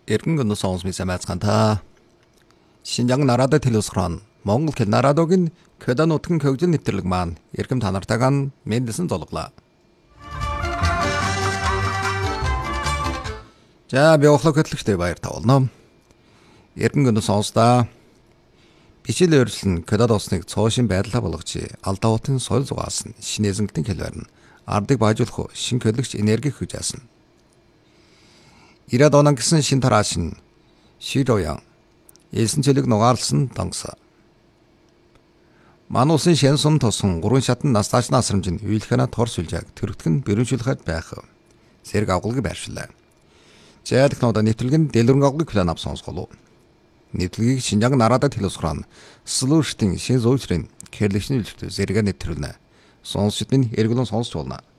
Эргэн сонсмис амаацханта. Шинжаан нарадад хэлсгэрэн Монгол хэл нарадогийн Кёда нутгийн хөгжил нэвтрэлэг маань эрхэм та нартайгаа мэдсэн золглоо. За би охлог хөтлөгчтэй баяр тавуулна. Эргэн сонстаа бичил өөрчлөн Кёдад усныг цоошин байдлаа болгож алдаа утын соёл зугаасан шинэзэнгтэн хэл барина. Ардыг баажуулах шин хөдлөгч энерги хүж яасан. Ирээд онон гэсэн шин тараашин Шидоян элсэн чөлөг нугаарлсан донгсо. Мануусын шэнсум тосон 3 шатан настааш насрамж нь үйлхэна тор сүлжээг төрөгдгөн бэрүүжүүлэхэд байх. Зэрэг авгалыг байршилаа. Зээл кнода нэвтрэлгэн дэлгэрэнг авгалыг план ав сонсголоо. Нэвтрэлгийг Шинжаан нарадад хэлсгэрэн слүүштийн шин зөөвчрийн кэрлэгчний үйлчлэл зэрэг нэвтрүүлнэ. Сонсчд минь эргэлэн сонсч болно.